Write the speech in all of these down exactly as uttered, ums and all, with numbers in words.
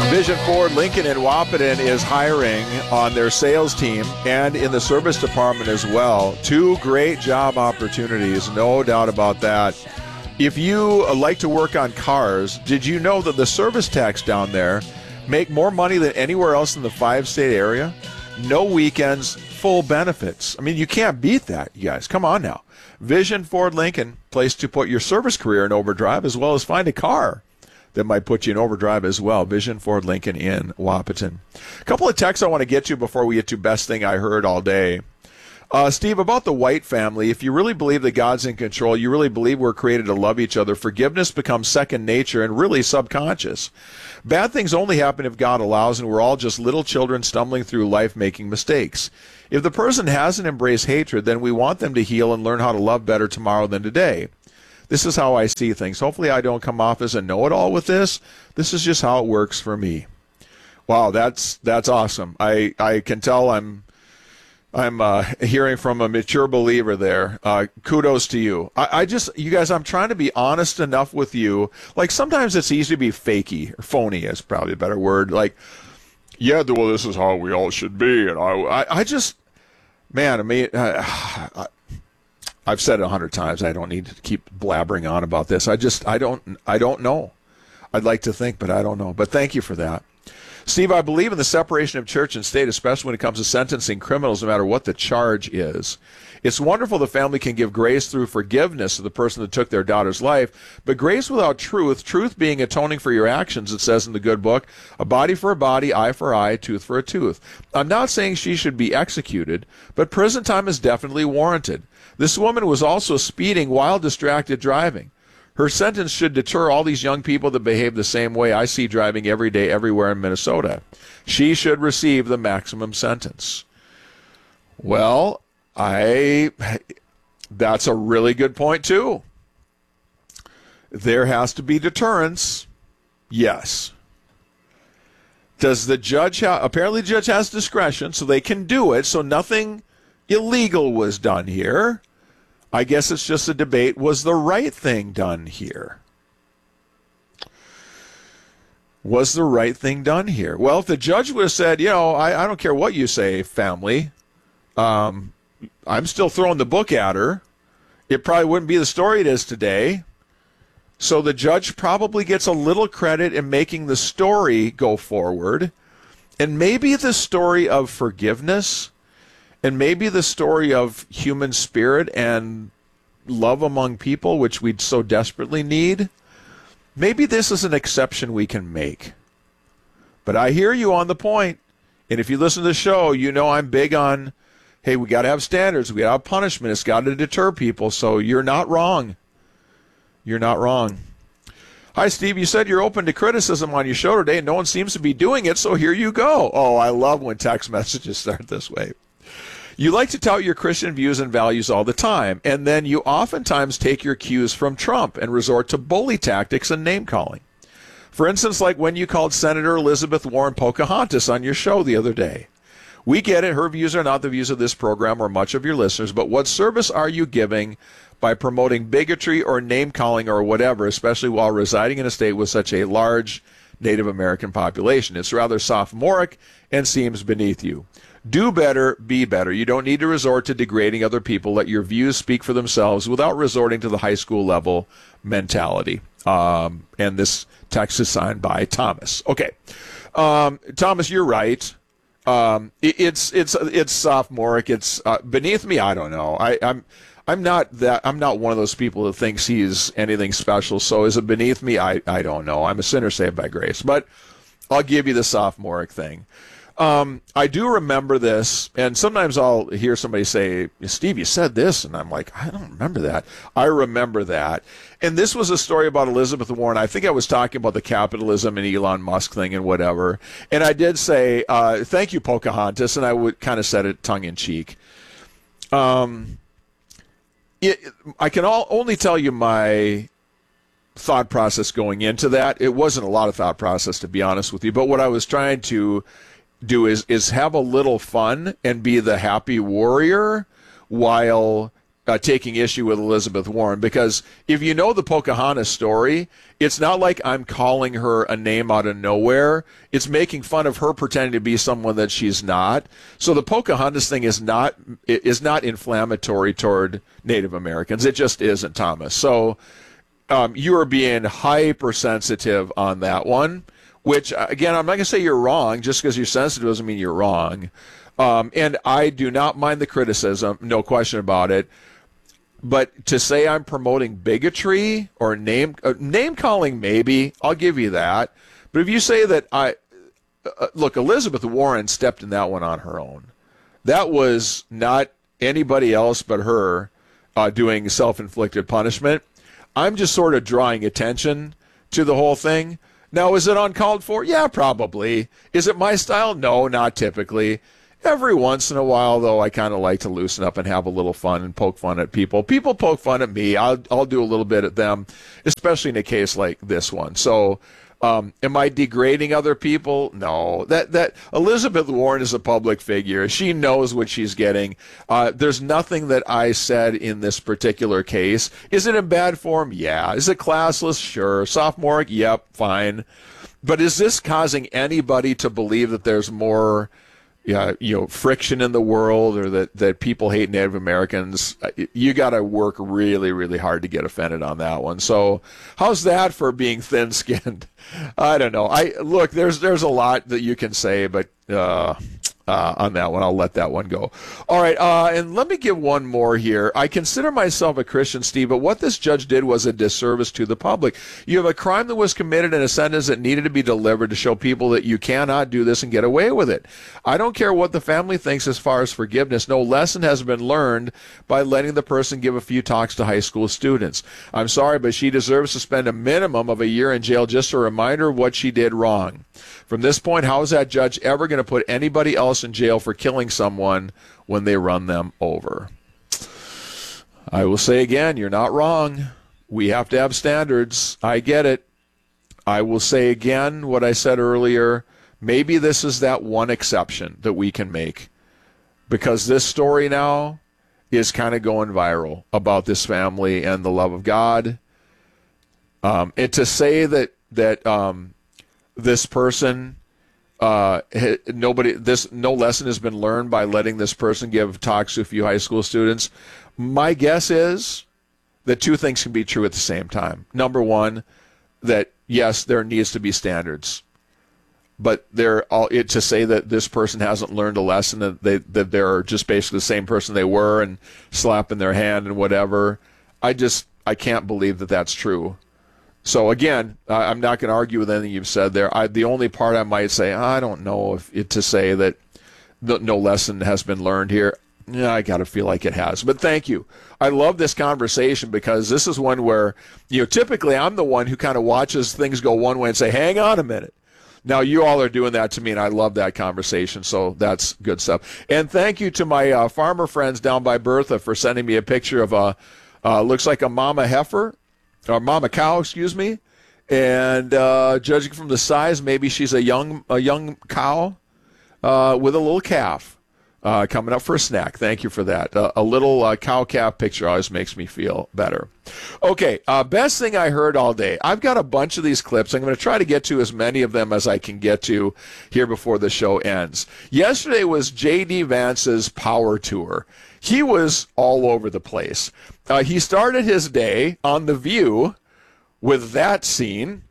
Vision Ford Lincoln in Wahpeton is hiring on their sales team and in the service department as well. Two great job opportunities, no doubt about that. If you like to work on cars, did you know that the service techs down there make more money than anywhere else in the five-state area? No weekends, full benefits. I mean, you can't beat that, you guys. Come on now. Vision Ford Lincoln, place to put your service career in overdrive as well as find a car that might put you in overdrive as well. Vision Ford Lincoln in Wahpeton. A couple of texts I want to get to before we get to best thing I heard all day. Uh, Steve, about the White family, if you really believe that God's in control, you really believe we're created to love each other, forgiveness becomes second nature and really subconscious. Bad things only happen if God allows, and we're all just little children stumbling through life making mistakes. If the person hasn't embraced hatred, then we want them to heal and learn how to love better tomorrow than today. This is how I see things. Hopefully I don't come off as a know-it-all with this. This is just how it works for me. Wow, that's that's awesome. I, I can tell I'm I'm uh, hearing from a mature believer there. Uh, kudos to you. I, I just, you guys, I'm trying to be honest enough with you. Like, sometimes it's easy to be fakey, or phony is probably a better word. Like, yeah, well, this is how we all should be. And I, I, I just, man, I mean, uh, I, I've said it a hundred times. I don't need to keep blabbering on about this. I just, I don't, I don't know. I'd like to think, but I don't know. But thank you for that. Steve, I believe in the separation of church and state, especially when it comes to sentencing criminals, no matter what the charge is. It's wonderful the family can give grace through forgiveness to the person that took their daughter's life, but grace without truth, truth being atoning for your actions, it says in the good book, a body for a body, eye for eye, tooth for a tooth. I'm not saying she should be executed, but prison time is definitely warranted. This woman was also speeding while distracted driving. Her sentence should deter all these young people that behave the same way I see driving every day everywhere in Minnesota. She should receive the maximum sentence. Well, I that's a really good point, too. There has to be deterrence. Yes. Does the judge have, apparently the judge has discretion, so they can do it, so nothing illegal was done here. I guess it's just a debate, was the right thing done here? Was the right thing done here? Well, if the judge would have said, you know, I, I don't care what you say, family, um, I'm still throwing the book at her, it probably wouldn't be the story it is today. So the judge probably gets a little credit in making the story go forward. And maybe the story of forgiveness, and maybe the story of human spirit and love among people, which we so desperately need, maybe this is an exception we can make. But I hear you on the point. And if you listen to the show, you know I'm big on, hey, we got to have standards. We got to have punishment. It's got to deter people. So you're not wrong. You're not wrong. Hi, Steve. You said you're open to criticism on your show today, and no one seems to be doing it, so here you go. Oh, I love when text messages start this way. You like to tout your Christian views and values all the time, and then you oftentimes take your cues from Trump and resort to bully tactics and name-calling. For instance, like when you called Senator Elizabeth Warren Pocahontas on your show the other day. We get it. Her views are not the views of this program or much of your listeners, but what service are you giving by promoting bigotry or name-calling or whatever, especially while residing in a state with such a large Native American population? It's rather sophomoric and seems beneath you. Do better, be better. You don't need to resort to degrading other people. Let your views speak for themselves without resorting to the high school level mentality. Um, and this text is signed by Thomas. Okay. Um, Thomas, you're right. Um, it, it's it's it's sophomoric. It's uh, beneath me. I don't know. I, I'm I'm not that. I'm not one of those people that thinks he's anything special. So is it beneath me? I I don't know. I'm a sinner saved by grace. But I'll give you the sophomoric thing. Um, I do remember this, and sometimes I'll hear somebody say, Steve, you said this, and I'm like, I don't remember that. I remember that. And this was a story about Elizabeth Warren. I think I was talking about the capitalism and Elon Musk thing and whatever. And I did say, uh, thank you, Pocahontas, and I would kind of said it tongue-in-cheek. Um, it, I can all, only tell you my thought process going into that. It wasn't a lot of thought process, to be honest with you, but what I was trying to do is is have a little fun and be the happy warrior while uh, taking issue with Elizabeth Warren, because if you know the Pocahontas story, it's not like I'm calling her a name out of nowhere. It's making fun of her pretending to be someone that she's not. So the Pocahontas thing is not is not inflammatory toward Native Americans. It just isn't, Thomas. So um, you are being hypersensitive on that one, which, again, I'm not going to say you're wrong. Just because you're sensitive doesn't mean you're wrong. Um, and I do not mind the criticism, no question about it. But to say I'm promoting bigotry or name uh, name calling, maybe I'll give you that. But if you say that I uh, look, Elizabeth Warren stepped in that one on her own. That was not anybody else but her uh, doing self-inflicted punishment. I'm just sort of drawing attention to the whole thing. Now, is it uncalled for? Yeah, probably. Is it my style? No, not typically. Every once in a while, though, I kind of like to loosen up and have a little fun and poke fun at people. People poke fun at me. I'll I'll do a little bit at them, especially in a case like this one. So, um, am I degrading other people? No. That that Elizabeth Warren is a public figure. She knows what she's getting. Uh, there's nothing that I said in this particular case. Is it in bad form? Yeah. Is it classless? Sure. Sophomoric? Yep. Fine. But is this causing anybody to believe that there's more, yeah, you know, friction in the world, or that, that people hate Native Americans? You got to work really, really hard to get offended on that one. So how's that for being thin-skinned? I don't know. I look, there's there's a lot that you can say, but uh, uh, on that one, I'll let that one go. All right, uh, and let me give one more here. I consider myself a Christian, Steve, but what this judge did was a disservice to the public. You have a crime that was committed and a sentence that needed to be delivered to show people that you cannot do this and get away with it. I don't care what the family thinks as far as forgiveness. No lesson has been learned by letting the person give a few talks to high school students. I'm sorry, but she deserves to spend a minimum of a year in jail, just a reminder of what she did wrong. From this point, how is that judge ever going to put anybody else in jail for killing someone when they run them over? I will say again, you're not wrong. We have to have standards. I get it. I will say again what I said earlier. Maybe this is that one exception that we can make, because this story now is kind of going viral about this family and the love of God. Um, and to say that that um, this person, uh, nobody, this no lesson has been learned by letting this person give talks to a few high school students. My guess is that two things can be true at the same time. Number one, that yes, there needs to be standards, but they're all it to say that this person hasn't learned a lesson, that they that they're just basically the same person they were and slapping their hand and whatever. I just I can't believe that that's true. So again, I'm not going to argue with anything you've said there. I, the only part I might say, I don't know if it to say that no lesson has been learned here. Yeah, I got to feel like it has. But thank you. I love this conversation, because this is one where, you know, typically I'm the one who kind of watches things go one way and say, hang on a minute. Now you all are doing that to me, and I love that conversation, so that's good stuff. And thank you to my uh, farmer friends down by Bertha for sending me a picture of a, uh, looks like a mama heifer, or mama cow, excuse me. And uh, judging from the size, maybe she's a young a young cow uh, with a little calf uh, coming up for a snack. Thank you for that. Uh, a little uh, cow calf picture always makes me feel better. Okay, uh, best thing I heard all day. I've got a bunch of these clips. I'm going to try to get to as many of them as I can get to here before the show ends. Yesterday was J D. Vance's Power Tour. He was all over the place. Uh, he started his day on The View with that scene.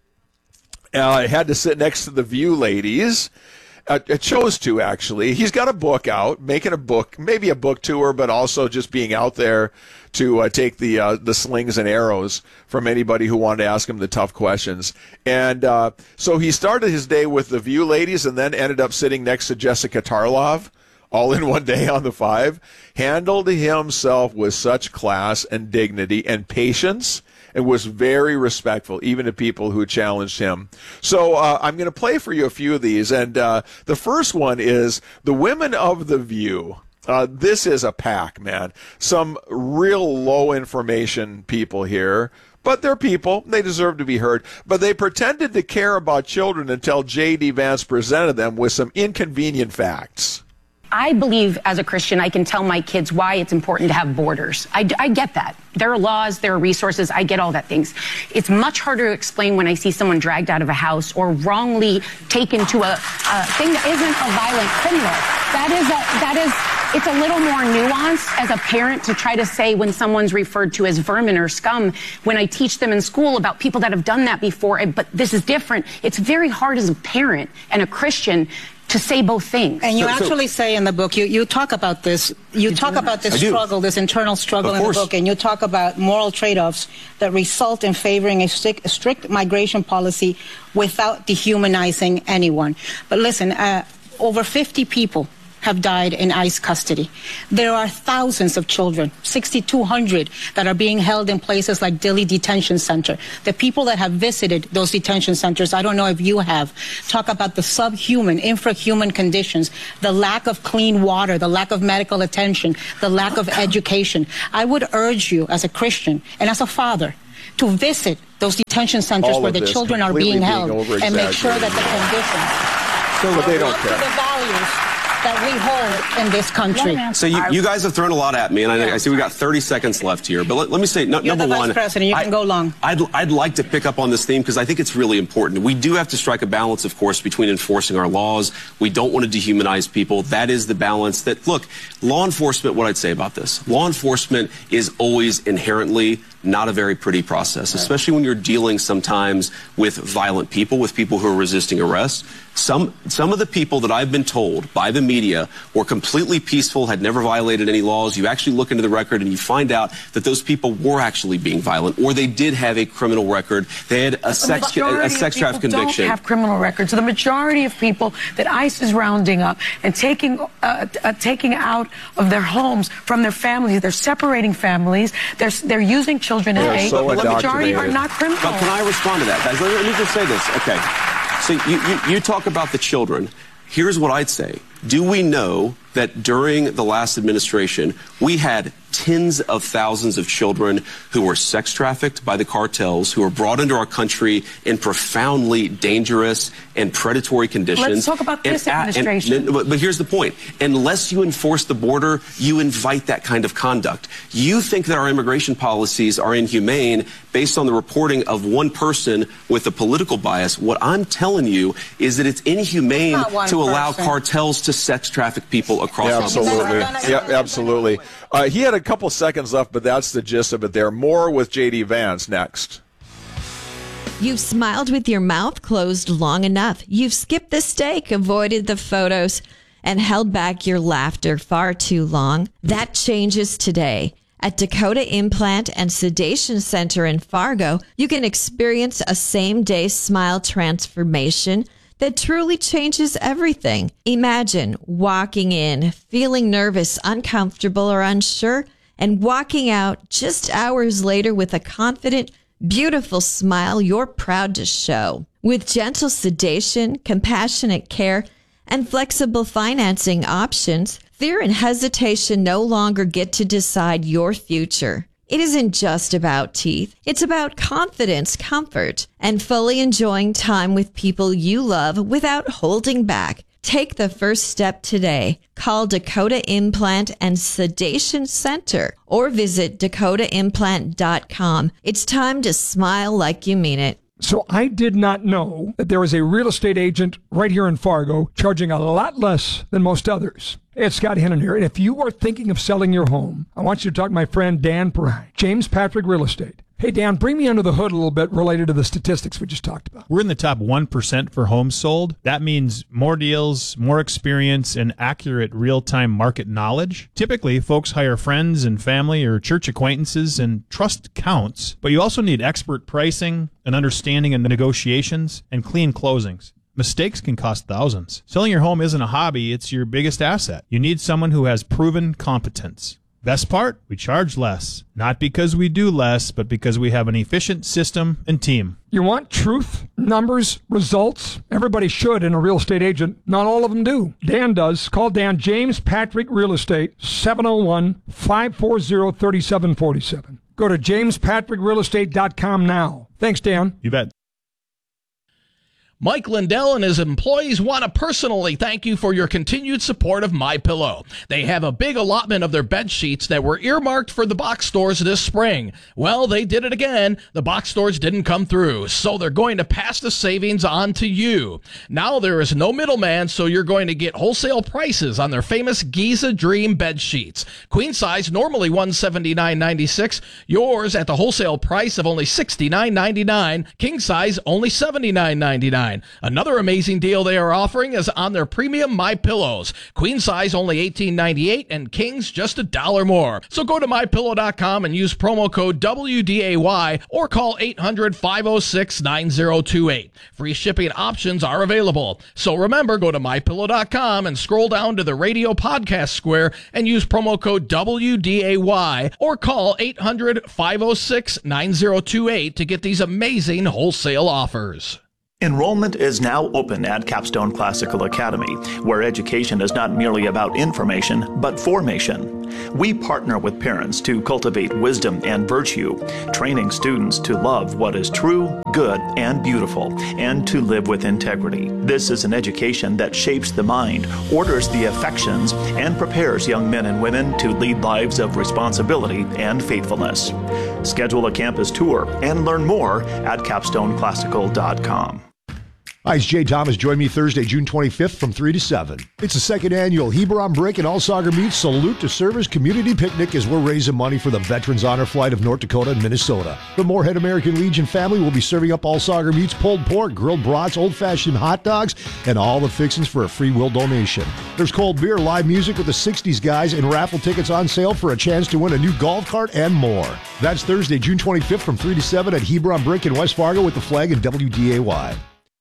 Uh, I had to sit next to the View ladies. Uh, I chose to, actually. He's got a book out, making a book, maybe a book tour, but also just being out there to uh, take the uh, the slings and arrows from anybody who wanted to ask him the tough questions. And uh, so he started his day with the View ladies and then ended up sitting next to Jessica Tarlov, all in one day on the Five. Handled himself with such class and dignity and patience, and was very respectful, even to people who challenged him. So uh, I'm going to play for you a few of these. And uh, the first one is the women of The View. Uh, this is a pack, man. Some real low information people here. But they're people. They deserve to be heard. But they pretended to care about children until J D. Vance presented them with some inconvenient facts. I believe as a Christian, I can tell my kids why it's important to have borders. I, I get that. There are laws, there are resources. I get all that things. It's much harder to explain when I see someone dragged out of a house or wrongly taken to a, a thing that isn't a violent criminal. That is a, that is, it's a little more nuanced as a parent to try to say when someone's referred to as vermin or scum, when I teach them in school about people that have done that before, but this is different. It's very hard as a parent and a Christian to say both things. And you so, actually so, say in the book, you, you talk about this, you talk about this struggle, this internal struggle in the book, and you talk about moral trade-offs that result in favoring a strict, a strict migration policy without dehumanizing anyone. But listen, uh, over fifty people have died in ICE custody. There are thousands of children, six thousand two hundred, that are being held in places like Dilley Detention Center. The people that have visited those detention centers, I don't know if you have, talk about the subhuman, infrahuman conditions, the lack of clean water, the lack of medical attention, the lack of education. I would urge you as a Christian and as a father to visit those detention centers All where the children are being held and make sure that the conditions so but they don't care. The values that we hold in this country. So you, you guys have thrown a lot at me, and I, yeah. I see we got thirty seconds left here. But let, let me say, no, You're number the vice one, president. You I, can go long. I'd, I'd like to pick up on this theme because I think it's really important. We do have to strike a balance, of course, between enforcing our laws. We don't want to dehumanize people. That is the balance that, look, law enforcement, what I'd say about this, law enforcement is always inherently not a very pretty process, especially when you're dealing sometimes with violent people, with people who are resisting arrest. Some, some of the people that I've been told by the media were completely peaceful, had never violated any laws. You actually look into the record and you find out that those people were actually being violent, or they did have a criminal record. They had a sex, a, a sex trafficking conviction. Don't have criminal records. So the majority of people that ICE is rounding up and taking, uh, uh, taking out of their homes from their families, they're separating families. They're, they're using children as bait. So the majority are not criminals. But can I respond to that, guys? Let me just say this. Okay. So you, you, you talk about the children. Here's what I'd say. Do we know that during the last administration, we had tens of thousands of children who were sex trafficked by the cartels, who were brought into our country in profoundly dangerous and predatory conditions? Let's talk about this and, administration. And, but, but here's the point. Unless you enforce the border, you invite that kind of conduct. You think that our immigration policies are inhumane based on the reporting of one person with a political bias. What I'm telling you is that it's inhumane to person. allow cartels to sex traffic people across yeah, absolutely. Yeah, absolutely. Uh, he had a couple seconds left, but that's the gist of it there. More with J D Vance next. You've smiled with your mouth closed long enough. You've skipped the steak, avoided the photos, and held back your laughter far too long. That changes today. At Dakota Implant and Sedation Center in Fargo, you can experience a same-day smile transformation that truly changes everything. Imagine walking in, feeling nervous, uncomfortable, or unsure, and walking out just hours later with a confident, beautiful smile you're proud to show. With gentle sedation, compassionate care, and flexible financing options, fear and hesitation no longer get to decide your future. It isn't just about teeth. It's about confidence, comfort, and fully enjoying time with people you love without holding back. Take the first step today. Call Dakota Implant and Sedation Center or visit dakota implant dot com. It's time to smile like you mean it. So I did not know that there was a real estate agent right here in Fargo charging a lot less than most others. Hey, it's Scott Hennon here. And if you are thinking of selling your home, I want you to talk to my friend Dan Perrine, James Patrick Real Estate. Hey, Dan, bring me under the hood a little bit related to the statistics we just talked about. We're in the top one percent for homes sold. That means more deals, more experience, and accurate real-time market knowledge. Typically, folks hire friends and family or church acquaintances, and trust counts. But you also need expert pricing, an understanding of negotiations, and clean closings. Mistakes can cost thousands. Selling your home isn't a hobby, it's your biggest asset. You need someone who has proven competence. Best part? We charge less. Not because we do less, but because we have an efficient system and team. You want truth, numbers, results? Everybody should in a real estate agent. Not all of them do. Dan does. Call Dan, James Patrick Real Estate, seven oh one, five four zero, three seven four seven. Go to james patrick real estate dot com now. Thanks, Dan. You bet. Mike Lindell and his employees want to personally thank you for your continued support of MyPillow. They have a big allotment of their bed sheets that were earmarked for the box stores this spring. Well, they did it again. The box stores didn't come through, so they're going to pass the savings on to you. Now there is no middleman, so you're going to get wholesale prices on their famous Giza Dream bed sheets. Queen size, normally one hundred seventy-nine dollars and ninety-six cents. Yours at the wholesale price of only sixty-nine dollars and ninety-nine cents. King size, only seventy-nine dollars and ninety-nine cents. Another amazing deal they are offering is on their premium My Pillows. Queen size only eighteen ninety-eight and kings just a dollar more. So go to my pillow dot com and use promo code W D A Y or call eight hundred, five oh six, nine oh two eight. Free shipping options are available. So remember, go to my pillow dot com and scroll down to the radio podcast square and use promo code W D A Y or call eight hundred, five oh six, nine oh two eight to get these amazing wholesale offers. Enrollment is now open at Capstone Classical Academy, where education is not merely about information, but formation. We partner with parents to cultivate wisdom and virtue, training students to love what is true, good, and beautiful, and to live with integrity. This is an education that shapes the mind, orders the affections, and prepares young men and women to lead lives of responsibility and faithfulness. Schedule a campus tour and learn more at capstone classical dot com. Hi, it's Jay Thomas. Join me Thursday, June twenty-fifth from three to seven. It's the second annual Hebron Brick and All Sauger Meats Salute to Service Community Picnic as we're raising money for the Veterans Honor Flight of North Dakota and Minnesota. The Moorhead American Legion family will be serving up All Sauger Meats, pulled pork, grilled brats, old-fashioned hot dogs, and all the fixings for a free will donation. There's cold beer, live music with the sixties guys, and raffle tickets on sale for a chance to win a new golf cart and more. That's Thursday, June twenty-fifth from three to seven at Hebron Brick in West Fargo with the flag and W D A Y.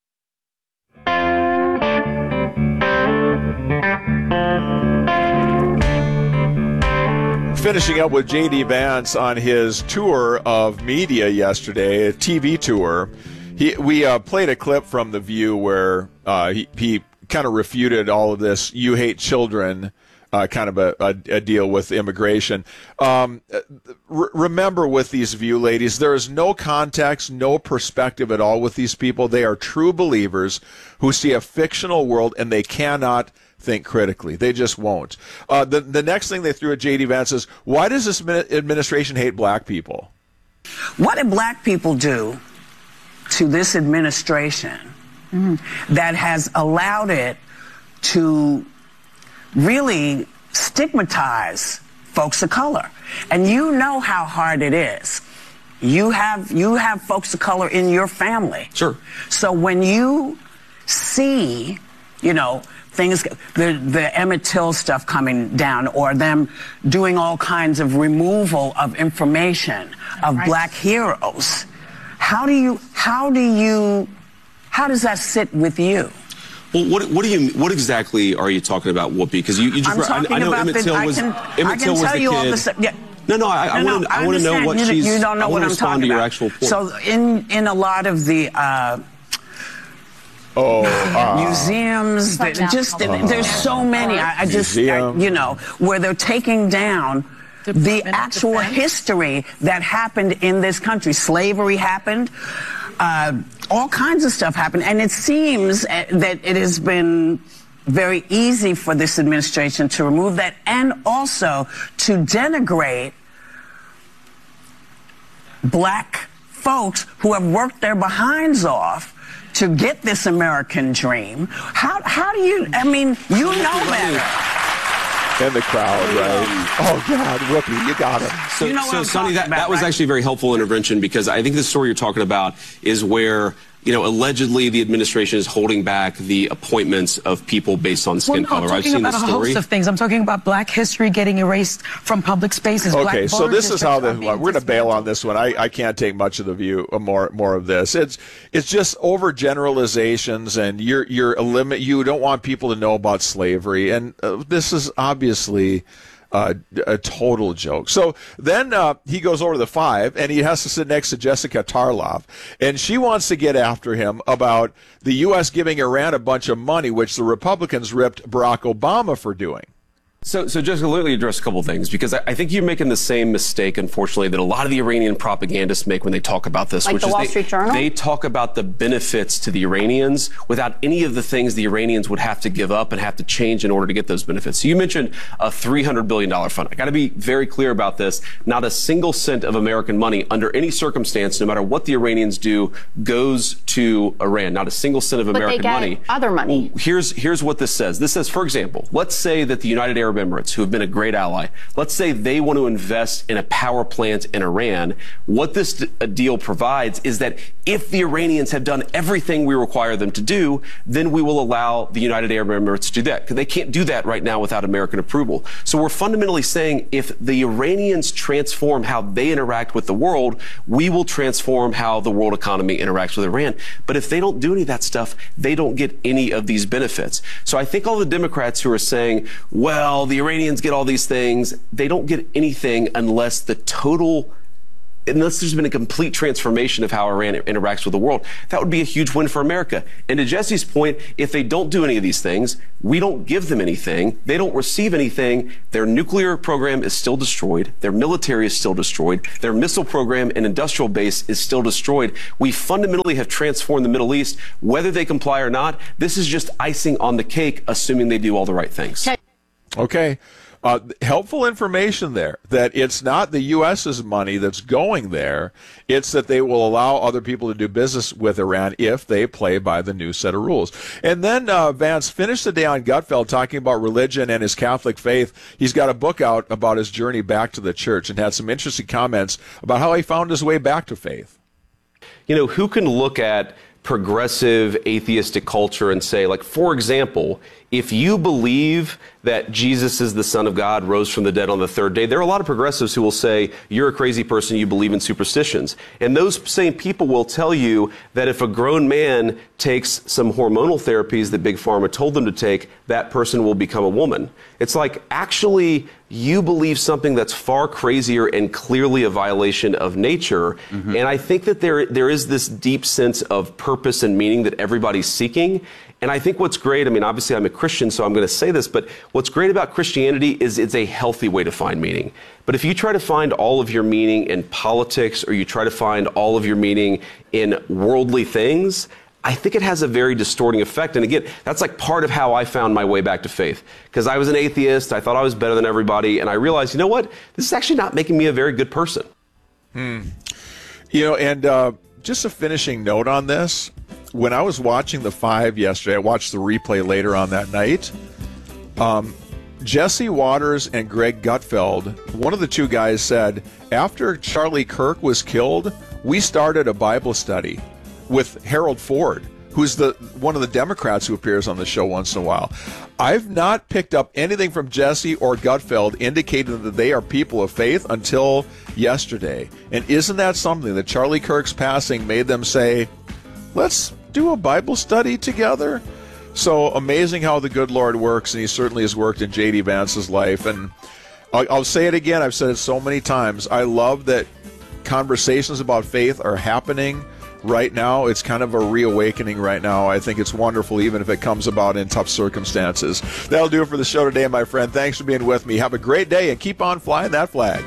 Finishing up with J D. Vance on his tour of media yesterday, a T V tour. He, we uh, played a clip from The View where uh, he, he kind of refuted all of this "you hate children" uh, kind of a, a, a deal with immigration. Um, r- remember with these View ladies, there is no context, no perspective at all with these people. They are true believers who see a fictional world and they cannot think critically. They just won't. Uh, the, the next thing they threw at J D. Vance is, why does this administration hate black people? What did black people do to this administration mm-hmm. that has allowed it to really stigmatize folks of color? And you know how hard it is. You have you have folks of color in your family. Sure. So when you see, you know, things, the, the Emmett Till stuff coming down, or them doing all kinds of removal of information of right. black heroes, how do you, how do you, how does that sit with you? Well, what, what do you, what exactly are you talking about, Whoopi? Because you, you just, I'm talking I, I know about Emmett the, Till was, I can, Emmett I Till can was tell the you kid. all the stuff. Yeah. No, no, I, no, I want to, I, I want to know what you, she's. You don't know I what I'm respond talking to your about. actual point. So in in a lot of the. Uh, Oh, uh, museums, that just uh, there's so many. I, I just, I, you know, where they're taking down the actual history that happened in this country. Slavery happened, uh, all kinds of stuff happened, and it seems that it has been very easy for this administration to remove that, and also to denigrate black folks who have worked their behinds off to get this American dream. How how do you, I mean, you know better. In the crowd, right? Oh, God, Whoopi, you got it. So, you know so Sonny, that, about, that was right? actually a very helpful intervention, because I think the story you're talking about is where, you know, allegedly the administration is holding back the appointments of people based on skin well, no, color. I'm I've seen about the a story. host of things. I'm talking about black history getting erased from public spaces. Okay, black so this is how the the, we're going to bail on this one. I, I can't take much of the view, uh, more more of this. It's it's just overgeneralizations, and you're you're a limit. You don't want people to know about slavery, and uh, this is obviously Uh, a total joke. So then uh, he goes over to the five, and he has to sit next to Jessica Tarlov, and she wants to get after him about the U S giving Iran a bunch of money, which the Republicans ripped Barack Obama for doing. So, so Jessica, let me address a couple of things, because I, I think you're making the same mistake, unfortunately, that a lot of the Iranian propagandists make when they talk about this. Like which the is Wall they, Street Journal? They talk about the benefits to the Iranians without any of the things the Iranians would have to give up and have to change in order to get those benefits. So you mentioned a three hundred billion dollars fund. I got to be very clear about this. Not a single cent of American money under any circumstance, no matter what the Iranians do, goes to Iran. Not a single cent of but American they get money. Other money. Well, here's, here's what this says. This says, for example, let's say that the United Arab Emirates, who have been a great ally, let's say they want to invest in a power plant in Iran. What this d- deal provides is that if the Iranians have done everything we require them to do, then we will allow the United Arab Emirates to do that, because they can't do that right now without American approval. So we're fundamentally saying if the Iranians transform how they interact with the world, we will transform how the world economy interacts with Iran. But if they don't do any of that stuff, they don't get any of these benefits. So I think all the Democrats who are saying, well, the Iranians get all these things, they don't get anything unless the total, unless there's been a complete transformation of how Iran interacts with the world. That would be a huge win for America. And to Jesse's point, if they don't do any of these things, we don't give them anything, they don't receive anything, their nuclear program is still destroyed, their military is still destroyed, their missile program and industrial base is still destroyed. We fundamentally have transformed the Middle East. Whether they comply or not, this is just icing on the cake, assuming they do all the right things. Okay. Uh, helpful information there, that it's not the U S's money that's going there. It's that they will allow other people to do business with Iran if they play by the new set of rules. And then uh, Vance finished the day on Gutfeld talking about religion and his Catholic faith. He's got a book out about his journey back to the church and had some interesting comments about how he found his way back to faith. You know, who can look at progressive atheistic culture and say, like, for example, if you believe that Jesus is the Son of God, rose from the dead on the third day, there are a lot of progressives who will say, you're a crazy person, you believe in superstitions. And those same people will tell you that if a grown man takes some hormonal therapies that Big Pharma told them to take, that person will become a woman. It's like, actually, you believe something that's far crazier and clearly a violation of nature. Mm-hmm. And I think that there there is this deep sense of purpose and meaning that everybody's seeking. And I think what's great, I mean, obviously I'm a Christian, so I'm going to say this, but what's great about Christianity is it's a healthy way to find meaning. But if you try to find all of your meaning in politics, or you try to find all of your meaning in worldly things, I think it has a very distorting effect. And again, that's like part of how I found my way back to faith. Because I was an atheist, I thought I was better than everybody, and I realized, you know what, this is actually not making me a very good person. Hmm. You know, and uh, just a finishing note on this. When I was watching The Five yesterday, I watched the replay later on that night. Um, Jesse Waters and Greg Gutfeld, one of the two guys said, after Charlie Kirk was killed, we started a Bible study with Harold Ford, who's the one of the Democrats who appears on the show once in a while. I've not picked up anything from Jesse or Gutfeld indicating that they are people of faith until yesterday. And isn't that something that Charlie Kirk's passing made them say, let's do a Bible study together? So amazing how the good Lord works, and he certainly has worked in J D Vance's life. And I'll, I'll say it again, I've said it so many times, I love that conversations about faith are happening right now. It's kind of a reawakening right now. I think it's wonderful, even if it comes about in tough circumstances. That'll do it for the show today, my friend. Thanks for being with me. Have a great day, and keep on flying that flag.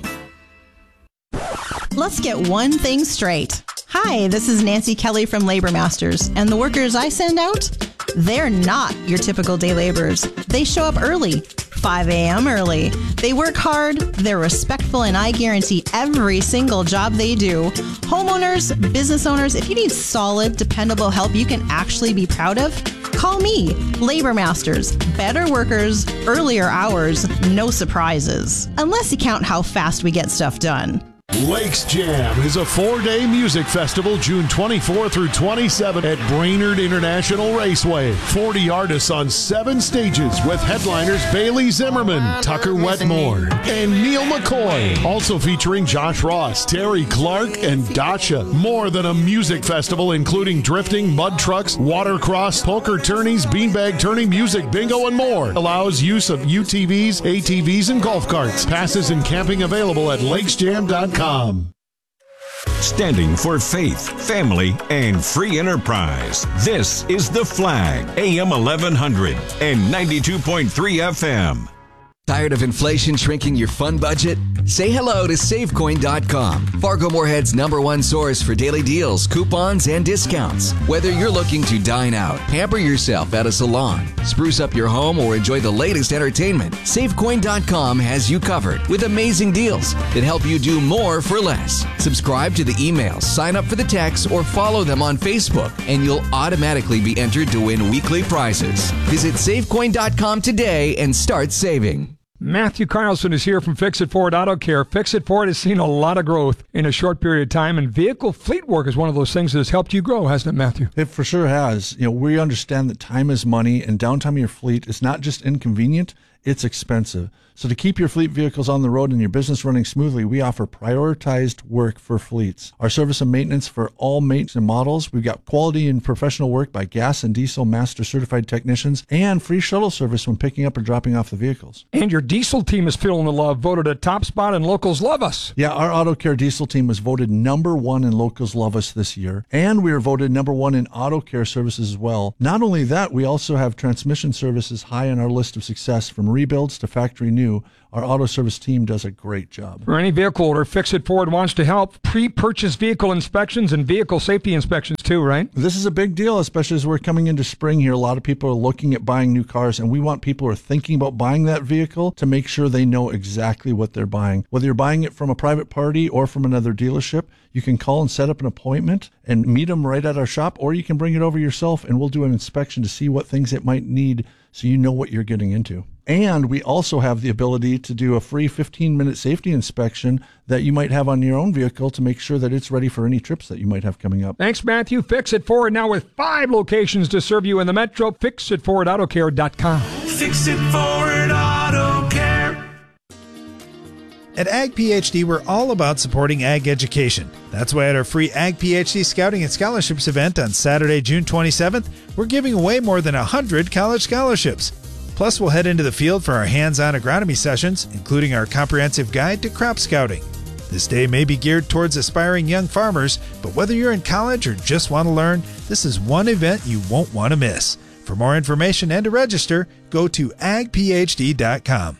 Let's get one thing straight. Hi, this is Nancy Kelly from Labor Masters, and the workers I send out, they're not your typical day laborers. They show up early, five a.m. early. They work hard, they're respectful, and I guarantee every single job they do. Homeowners, business owners, if you need solid, dependable help you can actually be proud of, call me. Labor Masters. Better workers, earlier hours, no surprises. Unless you count how fast we get stuff done. Lakes Jam is a four-day music festival June twenty-fourth through twenty-seventh at Brainerd International Raceway. forty artists on seven stages with headliners Bailey Zimmerman, Tucker Wetmore, and Neil McCoy. Also featuring Josh Ross, Terry Clark, and Dacha. More than a music festival including drifting, mud trucks, watercross, poker tourneys, beanbag turning, music bingo, and more. Allows use of U T Vs, A T Vs, and golf carts. Passes and camping available at lakes jam dot com. Standing for faith, family, and free enterprise. This is The Flag, A M eleven hundred and ninety-two point three F M. Tired of inflation shrinking your fun budget? Say hello to Savecoin dot com, Fargo Moorhead's number one source for daily deals, coupons, and discounts. Whether you're looking to dine out, pamper yourself at a salon, spruce up your home, or enjoy the latest entertainment, Savecoin dot com has you covered with amazing deals that help you do more for less. Subscribe to the emails, sign up for the texts, or follow them on Facebook, and you'll automatically be entered to win weekly prizes. Visit Savecoin dot com today and start saving. Matthew Carlson is here from Fix It Ford Auto Care. Fix It Ford has seen a lot of growth in a short period of time, and vehicle fleet work is one of those things that has helped you grow, hasn't it, Matthew? It for sure has. You know, we understand that time is money, and downtime of your fleet is not just inconvenient, it's expensive. So to keep your fleet vehicles on the road and your business running smoothly, we offer prioritized work for fleets. Our service and maintenance for all makes and models. We've got quality and professional work by gas and diesel master certified technicians, and free shuttle service when picking up or dropping off the vehicles. And your diesel team is feeling the love, voted a top spot, and locals love us. Yeah, our Auto Care diesel team was voted number one in locals love us this year, and we were voted number one in auto care services as well. Not only that, we also have transmission services high on our list of success, from rebuilds to factory new. Our auto service team does a great job. For any vehicle order, Fix It Ford wants to help. Pre-purchase vehicle inspections and vehicle safety inspections too, right? This is a big deal, especially as we're coming into spring here. A lot of people are looking at buying new cars, and we want people who are thinking about buying that vehicle to make sure they know exactly what they're buying. Whether you're buying it from a private party or from another dealership, you can call and set up an appointment and meet them right at our shop, or you can bring it over yourself and we'll do an inspection to see what things it might need so you know what you're getting into. And we also have the ability to do a free fifteen minute safety inspection that you might have on your own vehicle to make sure that it's ready for any trips that you might have coming up. Thanks, Matthew. Fix It Ford now with five locations to serve you in the metro. Fix It Ford Auto Care dot com. Fix It Ford Auto Care. At Ag PhD, we're all about supporting ag education. That's why at our free Ag PhD Scouting and Scholarships event on Saturday, June twenty-seventh, we're giving away more than one hundred college scholarships. Plus, we'll head into the field for our hands-on agronomy sessions, including our comprehensive guide to crop scouting. This day may be geared towards aspiring young farmers, but whether you're in college or just want to learn, this is one event you won't want to miss. For more information and to register, go to ag p h d dot com.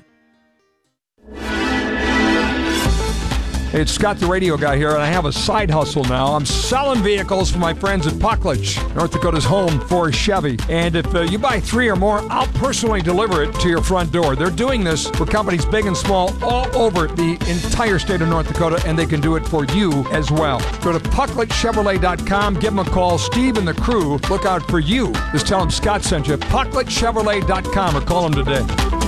Hey, it's Scott the Radio Guy here, and I have a side hustle now. I'm selling vehicles for my friends at Puckledge, North Dakota's home for Chevy. And if uh, you buy three or more, I'll personally deliver it to your front door. They're doing this for companies big and small all over the entire state of North Dakota, and they can do it for you as well. Go to Puckledge Chevrolet dot com, give them a call. Steve and the crew look out for you. Just tell them Scott sent you. Puckledge Chevrolet dot com, or call them today.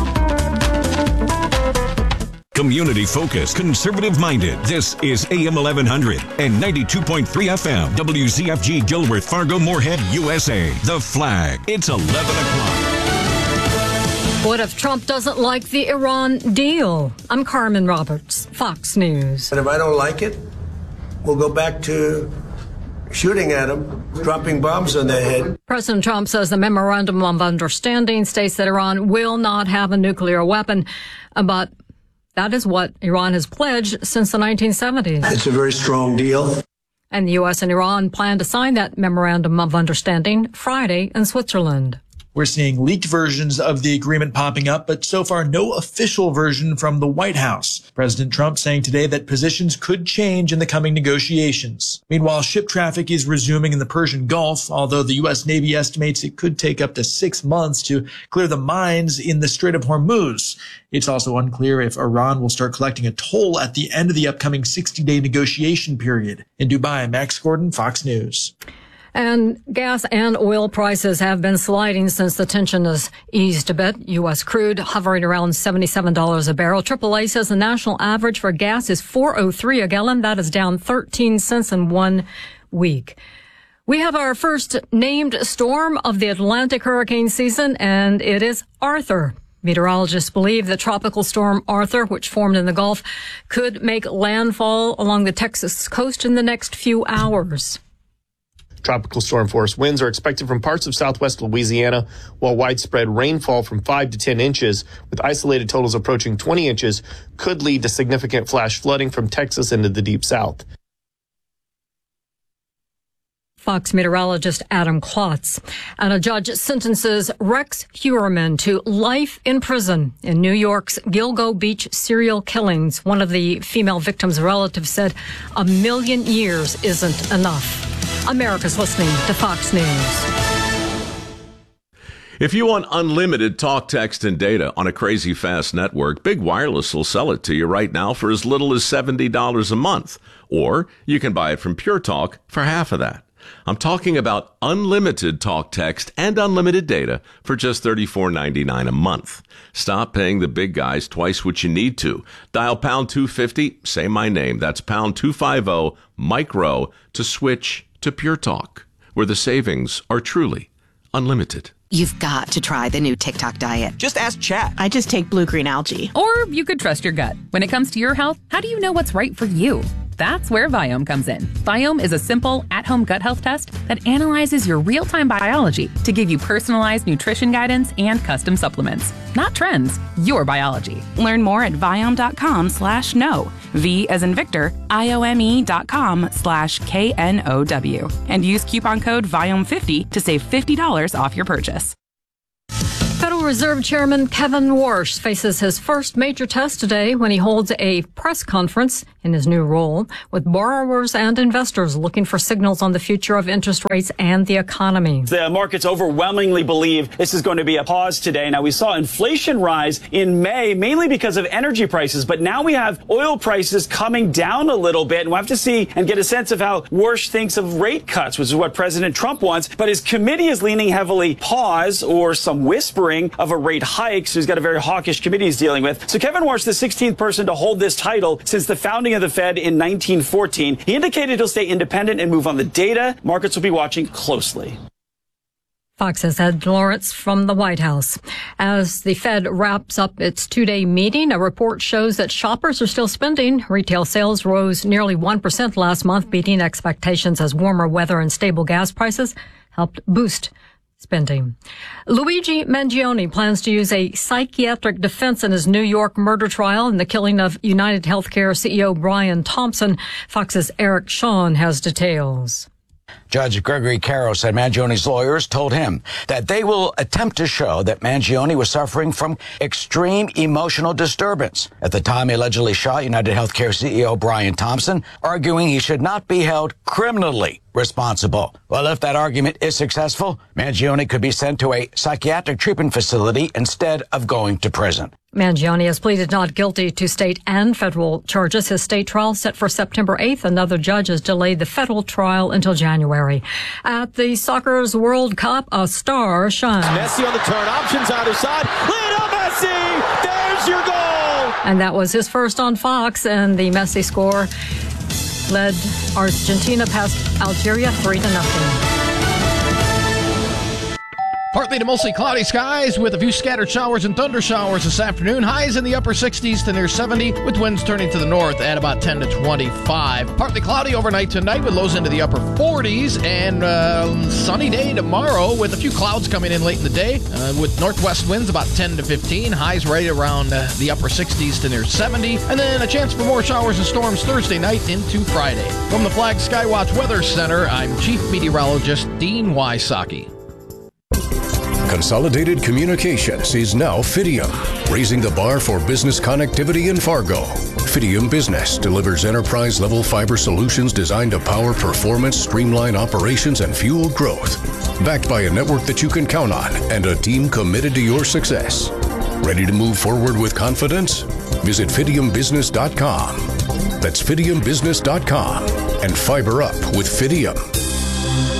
Community focused, conservative minded. This is A M eleven hundred and ninety-two point three F M. W Z F G Gilworth, Fargo, Moorhead, U S A. The Flag. It's eleven o'clock. What if Trump doesn't like the Iran deal? I'm Carmen Roberts, Fox News. And if I don't like it, we'll go back to shooting at them, dropping bombs on their head. President Trump says the memorandum of understanding states that Iran will not have a nuclear weapon, but that is what Iran has pledged since the nineteen seventies. It's a very strong deal. And the U S and Iran plan to sign that memorandum of understanding Friday in Switzerland. We're seeing leaked versions of the agreement popping up, but so far no official version from the White House. President Trump saying today that positions could change in the coming negotiations. Meanwhile, ship traffic is resuming in the Persian Gulf, although the U S Navy estimates it could take up to six months to clear the mines in the Strait of Hormuz. It's also unclear if Iran will start collecting a toll at the end of the upcoming sixty-day negotiation period. In Dubai, Max Gordon, Fox News. And gas and oil prices have been sliding since the tension has eased a bit. U S crude hovering around seventy-seven dollars a barrel. triple A says the national average for gas is four oh three a gallon. That is down thirteen cents in one week. We have our first named storm of the Atlantic hurricane season, and it is Arthur. Meteorologists believe that Tropical Storm Arthur, which formed in the Gulf, could make landfall along the Texas coast in the next few hours. Tropical storm force winds are expected from parts of southwest Louisiana, while widespread rainfall from five to ten inches, with isolated totals approaching twenty inches, could lead to significant flash flooding from Texas into the deep south. Fox meteorologist Adam Klotz. And a judge sentences Rex Heuermann to life in prison in New York's Gilgo Beach serial killings. One of the female victims' relatives said a million years isn't enough. America's listening to Fox News. If you want unlimited talk, text, and data on a crazy fast network, Big Wireless will sell it to you right now for as little as seventy dollars a month. Or you can buy it from Pure Talk for half of that. I'm talking about unlimited talk, text, and unlimited data for just thirty-four ninety-nine a month. Stop paying the big guys twice what you need to. Dial pound two fifty, say my name. That's pound two fifty, micro, to switch to Pure Talk, where the savings are truly unlimited. You've got to try the new TikTok diet. Just ask Chat. I just take blue-green algae. Or you could trust your gut. When it comes to your health, how do you know what's right for you? That's where Viome comes in. Viome is a simple, at-home gut health test that analyzes your real-time biology to give you personalized nutrition guidance and custom supplements. Not trends, your biology. Learn more at Viome.com slash no. V as in Victor, I-O-M-E dot com slash K N O W. And use coupon code Viome fifty to save fifty dollars off your purchase. Federal Reserve Chairman Kevin Warsh faces his first major test today when he holds a press conference in his new role with borrowers and investors looking for signals on the future of interest rates and the economy. The markets overwhelmingly believe this is going to be a pause today. Now, we saw inflation rise in May, mainly because of energy prices, but now we have oil prices coming down a little bit, and we'll have to see and get a sense of how Warsh thinks of rate cuts, which is what President Trump wants. But his committee is leaning heavily pause or some whispering of a rate hike, so he's got a very hawkish committee he's dealing with. So Kevin Warsh, the sixteenth person to hold this title since the founding of the Fed in nineteen fourteen. He indicated he'll stay independent and move on the data. Markets will be watching closely. Fox's Ed Lawrence from the White House. As the Fed wraps up its two-day meeting, a report shows that shoppers are still spending. Retail sales rose nearly one percent last month, beating expectations as warmer weather and stable gas prices helped boost spending. Luigi Mangione plans to use a psychiatric defense in his New York murder trial in the killing of United Healthcare C E O Brian Thompson. Fox's Eric Shawn has details. Judge Gregory Caro said Mangione's lawyers told him that they will attempt to show that Mangione was suffering from extreme emotional disturbance at the time he allegedly shot United Healthcare C E O Brian Thompson, arguing he should not be held criminally responsible. Well, if that argument is successful, Mangione could be sent to a psychiatric treatment facility instead of going to prison. Mangione has pleaded not guilty to state and federal charges. His state trial set for September eighth. Another judge has delayed the federal trial until January. At the Soccer's World Cup, a star shines. Messi on the turn, options either side. Lionel Messi! There's your goal! And that was his first on Fox, and the Messi score led Argentina past Algeria three to nothing. Partly to mostly cloudy skies with a few scattered showers and thunder showers this afternoon. Highs in the upper sixties to near seventy, with winds turning to the north at about ten to twenty-five. Partly cloudy overnight tonight with lows into the upper forties, and uh, sunny day tomorrow with a few clouds coming in late in the day uh, with northwest winds about ten to fifteen. Highs right around uh, the upper sixties to near seventy, and then a chance for more showers and storms Thursday night into Friday. From the Flag Skywatch Weather Center, I'm Chief Meteorologist Dean Wysocki. Consolidated Communications is now Fidium, raising the bar for business connectivity in Fargo. Fidium Business delivers enterprise-level fiber solutions designed to power performance, streamline operations, and fuel growth. Backed by a network that you can count on and a team committed to your success. Ready to move forward with confidence? Visit Fidium Business dot com. That's Fidium Business dot com and fiber up with Fidium.